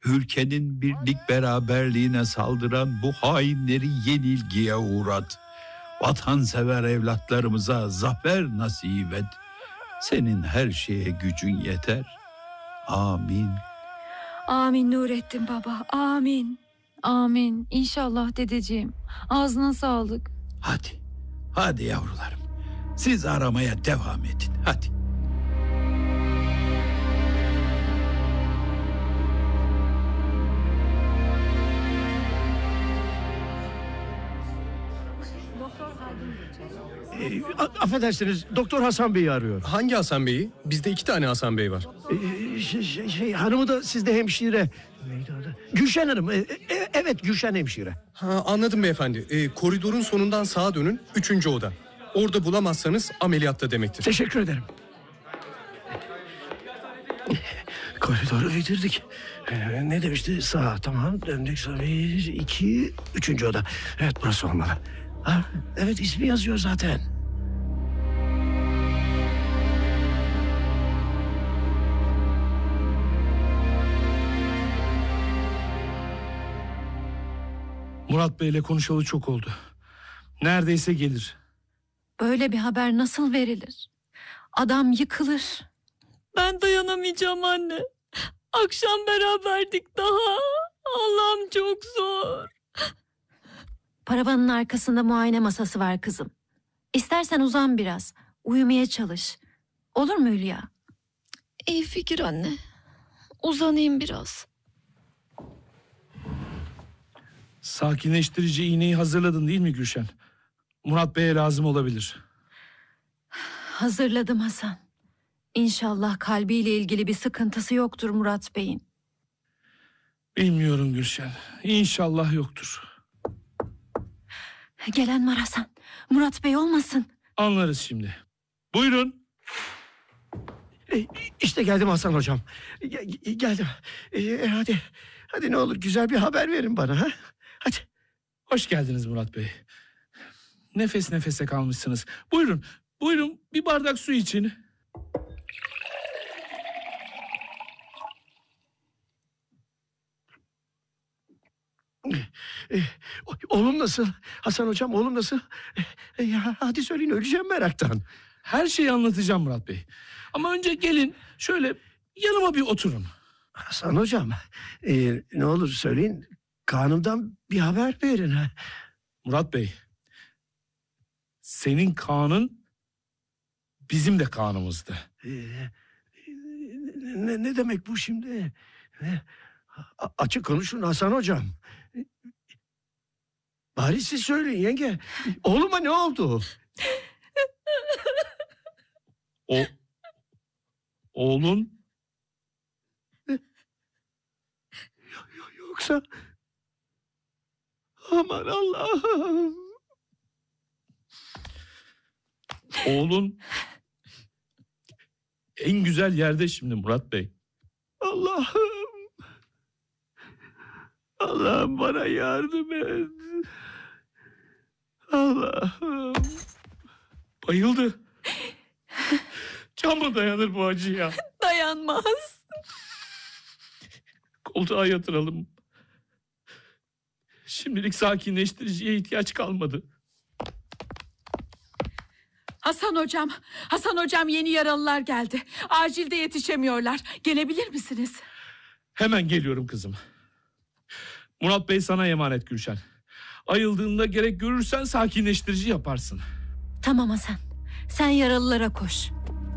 ülkenin birlik beraberliğine saldıran bu hainleri yenilgiye uğrat. Vatansever evlatlarımıza zafer nasip et. Senin her şeye gücün yeter. Amin. Amin Nurettin baba, amin. Amin. İnşallah dedeciğim. Ağzına sağlık. Hadi yavrularım. Siz aramaya devam edin. Hadi. Affedersiniz, Doktor Hasan Bey'i arıyor. Hangi Hasan Bey'i? Bizde 2 tane Hasan Bey var. Hanımı da sizde hemşire. Neydi adı? Gülşen Hanım. Evet, Gülşen hemşire. Anladım beyefendi. Koridorun sonundan sağa dönün, 3. oda. Orada bulamazsanız ameliyatta demektir. Teşekkür ederim. Koridoru bitirdik. Ne demişti? Sağ, tamam. Döndük sonra 1, 2, 3. oda. Evet, burası olmalı. Evet, ismi yazıyor zaten. Murat Bey'le konuşalı çok oldu. Neredeyse gelir. Böyle bir haber nasıl verilir? Adam yıkılır. Ben dayanamayacağım anne. Akşam beraberdik daha. Allah'ım çok zor. Paravanın arkasında muayene masası var kızım. İstersen uzan biraz. Uyumaya çalış. Olur mu Hülya? İyi fikir anne. Uzanayım biraz. Sakinleştirici iğneyi hazırladın değil mi Gülşen? Murat Bey'e lazım olabilir. Hazırladım Hasan. İnşallah kalbiyle ilgili bir sıkıntısı yoktur Murat Bey'in. Bilmiyorum Gülşen. İnşallah yoktur. Gelen var Hasan. Murat Bey olmasın. Anlarız şimdi. Buyurun. İşte geldim Hasan hocam. Geldim. Hadi ne olur güzel bir haber verin bana. Ha? Hadi. Hoş geldiniz Murat Bey. Nefes nefese kalmışsınız. Buyurun bir bardak su için. Oğlum nasıl? Hasan hocam, oğlum nasıl? Hadi söyleyin, öleceğim meraktan. Her şeyi anlatacağım Murat Bey. Ama önce gelin şöyle yanıma bir oturun. Hasan hocam, ne olur söyleyin, Kaan'ımdan bir haber verin. Ha? Murat Bey, senin Kaan'ın bizim de Kaan'ımızdı. Ne demek bu şimdi? Açık konuşun Hasan hocam. Bari siz söyleyin yenge. Oğluma ne oldu? Oğlun? Yoksa... Aman Allah'ım. Oğlun en güzel yerde şimdi Murat Bey. Allah'ım. Allah'ım bana yardım et. Allah'ım. Bayıldı. Can mı dayanır bu acıya? Dayanmaz. Koltuğa yatıralım. Şimdilik sakinleştiriciye ihtiyaç kalmadı. Hasan hocam yeni yaralılar geldi. Acilde yetişemiyorlar. Gelebilir misiniz? Hemen geliyorum kızım. Murat Bey sana emanet Gülşen. Ayıldığında gerek görürsen sakinleştirici yaparsın. Tamam Hasan. Sen yaralılara koş.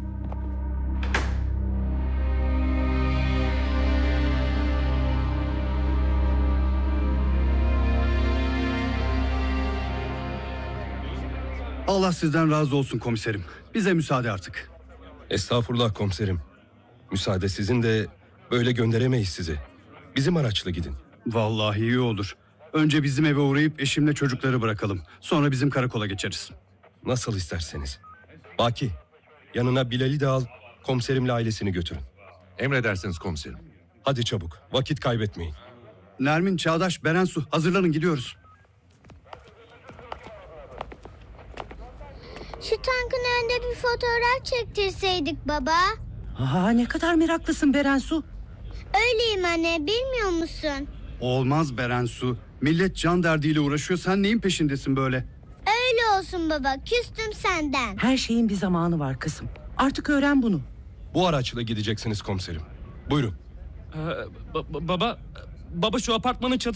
Allah sizden razı olsun komiserim. Bize müsaade artık. Estağfurullah komiserim. Müsaade sizin de böyle gönderemeyiz sizi. Bizim araçla gidin. Vallahi iyi olur. Önce bizim eve uğrayıp eşimle çocukları bırakalım. Sonra bizim karakola geçeriz. Nasıl isterseniz. Baki, yanına Bilal'i de al, komiserimle ailesini götürün. Emredersiniz komiserim. Hadi çabuk, vakit kaybetmeyin. Nermin, Çağdaş, Berensu hazırlanın, gidiyoruz. Şu tankın önünde bir fotoğraf çektirseydik baba. Ne kadar meraklısın Berensu. Öyleyim anne, bilmiyor musun? Olmaz Berensu. Millet can derdiyle uğraşıyor. Sen neyin peşindesin böyle? Öyle olsun baba, küstüm senden. Her şeyin bir zamanı var kızım. Artık öğren bunu. Bu araçla gideceksiniz komiserim. Buyurun. Baba şu apartmanın çatısı